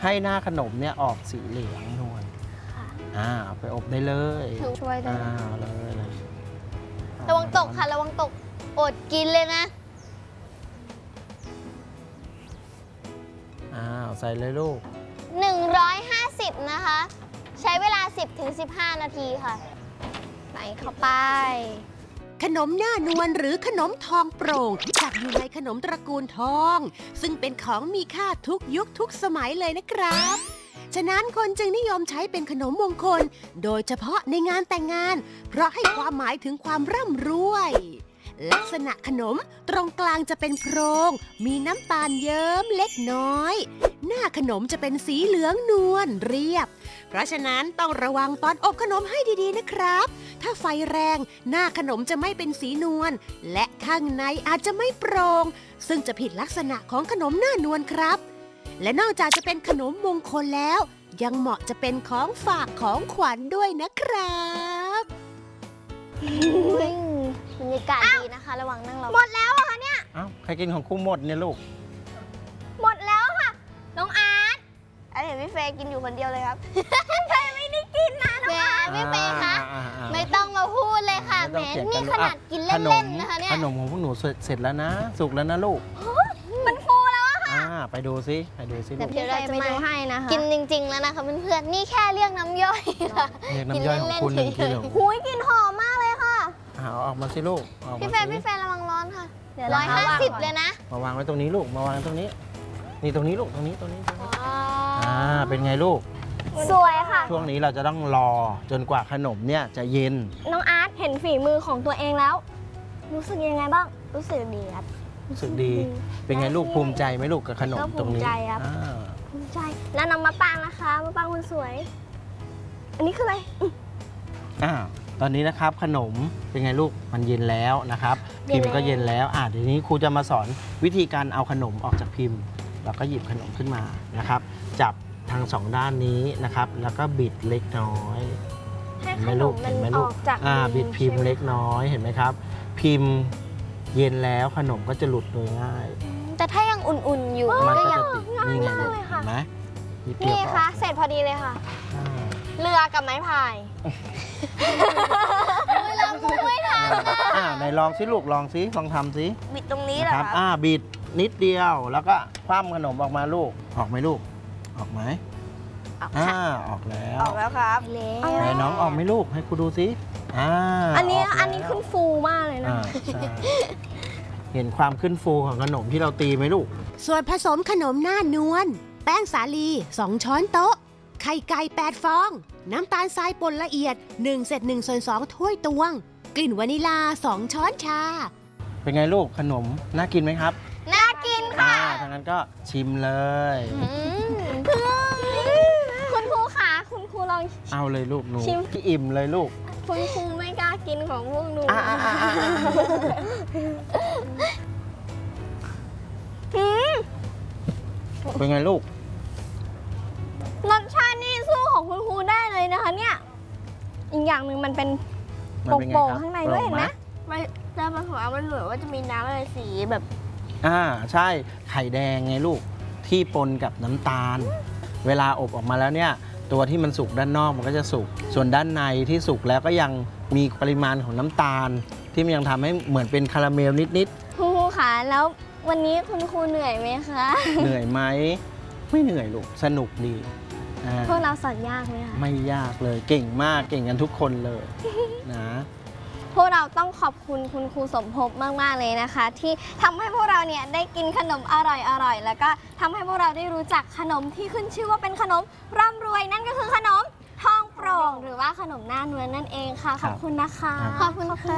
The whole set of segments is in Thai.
ให้หน้าขนมเนี่ยออกสีเหลืองนวลไปอบได้เลยช่วยได้เลยระวังตกค่ะระวังตกอดกินเลยนะใส่เลยลูก 150นะคะใช้เวลา 10-15 นาทีค่ะใส่เข้าไปขนมหน้านวลหรือขนมทองโปร่งจัดอยู่ในขนมตระกูลทองซึ่งเป็นของมีค่าทุกยุคทุกสมัยเลยนะครับฉะนั้นคนจึงนิยมใช้เป็นขนมมงคลโดยเฉพาะในงานแต่งงานเพราะให้ความหมายถึงความร่ำรวยลักษณะขนมตรงกลางจะเป็นโพรงมีน้ำตาลเยิ้มเล็กน้อยหน้าขนมจะเป็นสีเหลืองนวลเรียบเพราะฉะนั้นต้องระวังตอนอบขนมให้ดีๆนะครับถ้าไฟแรงหน้าขนมจะไม่เป็นสีนวลและข้างในอาจจะไม่โปร่งซึ่งจะผิดลักษณะของขนมหน้านวลครับและนอกจากจะเป็นขนมมงคลแล้วยังเหมาะจะเป็นของฝากของขวัญด้วยนะครับบรรยากาศดีนะคะระวังนั่งรอหมดแล้วเหรอคะเนี่ยใครกินของคู่หมดเนี่ยลูกหมดแล้วค่ะน้องอาร์ตเห็นพี่เฟย์กินอยู่คนเดียวเลยครับพี่เฟย์ไม่ได้กินนะน้องอาร์ตพี่เฟย์คะไม่ต้องมาพูดเลยค่ะแหมนี่ขนาดกินเล่นๆนะคะเนี่ยขนมของพวกหนูเสร็จแล้วนะสุกแล้วนะลูกมันฟูแล้วอะค่ะไปดูซิเดี๋ยวเราจะมาให้นะคะกินจริงๆแล้วนะคะเพื่อนๆนี่แค่เรียกน้ำย่อยค่ะเรียกน้ำย่อยของคุณ1 กิโลหุยกินหอมมากเลยค่ะเอาออกมาสิลูกพี่เฟย์ระวังร้อนค่ะ150เลยนะมาวางไว้ตรงนี้ลูกมาวางตรงนี้นี่ตรงนี้ลูกตรงนี้เป็นไงลูกสวยค่ะช่วงนี้เราจะต้องรอจนกว่าขนมเนี่ยจะเย็นน้องอาร์ตเห็นฝีมือของตัวเองแล้วรู้สึกยังไงบ้างรู้สึกดีครับรู้สึกดีเป็นไงลูกภูมิใจไหมลูกกับขนมตรงนี้ภูมิใจครับภูมิใจแล้วน้องมะปรางนะคะมะปรางคนสวยอันนี้คืออะไรตอนนี้นะครับขนมเป็นไงลูกมันเย็นแล้วนะครับพิมพ์ก็เย็นแล้วเดี๋ยวนี้ครูจะมาสอนวิธีการเอาขนมออกจากพิมพ์แล้วก็หยิบขนมขึ้นมานะครับจับทาง2ด้านนี้นะครับแล้วก็บิดเล็กน้อยเห็นไหมลูกบิดพิมพ์เล็กน้อยเห็นไหมครับพิมพ์เย็นแล้วขนมก็จะหลุดโดยง่ายแต่ถ้ายังอุ่นๆอยู่มันก็จะติดนี่ไงลูกเห็นไหมนี่ค่ะเสร็จพอดีเลยค่ะเรือกับไม้พายเราไม่ทันไหนลองสิลูกลองสิลองทำสิบิดตรงนี้เหรอครับบิดนิดเดียวแล้วก็คว่ำขนมออกมาลูกออกไหมลูกออกไหมออกแล้วครับไหนน้องออกไหมลูกให้ครูดูสิอันนี้ขึ้นฟูมากเลยนะเห็นความขึ้นฟูของขนมที่เราตีไหมลูกส่วนผสมขนมหน้านวลแป้งสาลี2 ช้อนโต๊ะไข่ไก่8 ฟองน้ำตาลทรายป่นละเอียด1/2 ถ้วยตวงกลิ่นวานิลา2 ช้อนชาเป็นไงลูกขนมน่ากินไหมครับน่ากินค่ะทางนั้นก็ชิมเลยคุณครูค่ะคุณครูลองเอาเลยลูกหนูที่อิ่มเลยลูกคุณครูไม่กล้ากินของพวกหนูเป็นไงลูกรสชาตินี่สู้ของคุณครูได้เลยนะคะเนี่ยอีกอย่างหนึ่งมันเป็นโป่งๆข้างในด้วยเห็นไหมไม่แต่ผสมมันเหมือนว่าจะมีน้ำอะไรสีแบบใช่ไข่แดงไงลูกที่ปนกับน้ำตาลเวลาอบออกมาแล้วเนี่ยตัวที่มันสุกด้านนอกมันก็จะสุกส่วนด้านในที่สุกแล้วก็ยังมีปริมาณของน้ำตาลที่มันยังทำให้เหมือนเป็นคาราเมลนิดๆครูค่ะแล้ววันนี้คุณครูเหนื่อยไหมคะเหนื่อยไหมไม่เหนื่อยลูกสนุกดีพวกเราสอนยากไหมคะไม่ยากเลยเก่งมากเก่งกันทุกคนเลยนะพวกเราต้องขอบคุณคุณครูสมภพมากๆเลยนะคะที่ทำให้พวกเราเนี่ยได้กินขนมอร่อยแล้วก็ทำให้พวกเราได้รู้จักขนมที่ขึ้นชื่อว่าเป็นขนมร่ำรวยนั่นก็คือขนมทองโปร่งหรือว่าขนมหน้านวลนั่นเองค่ะขอบคุณนะคะขอบคุณค่ะ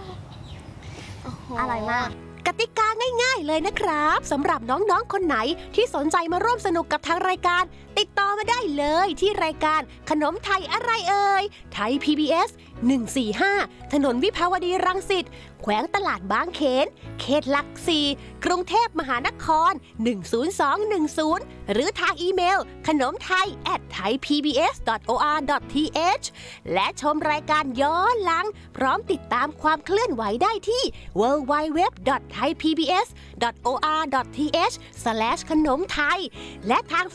อร่อยมากกติกาง่ายๆเลยนะครับสำหรับน้องๆคนไหนที่สนใจมาร่วมสนุกกับทางรายการติดต่อมาได้เลยที่รายการขนมไทยอะไรเอ่ยไทย PBS 145ถนนวิภาวดีรังสิตแขวงตลาดบางเขนเขตหลัก4กรุงเทพมหานคร10210หรือทางอีเมลขนมไทย@thaipbs.or.th และชมรายการย้อนหลังพร้อมติดตามความเคลื่อนไหวได้ที่ www.thaipbs.or.th/ขนมไทยและทาง